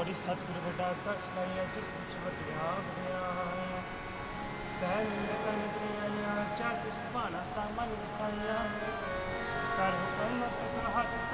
ਹਰੀ ਸਤਿਗੁਰ ਵੱਡਾ ਤਰਸ ਲਾਇਆ ਜਿਸ ਵਿੱਚ ਵਟਿਆ ਹੋਇਆ ਸਹਿਨ ਤਨ ਦਰਿਆਇਆ ਜਗ ਇਸ ਭਾਣਾ ਤਾਂ ਮਨ ਵਸਾਇਆ ਕਰ ਹੁਕਮ ਮਸਤਕ ਹੱਥ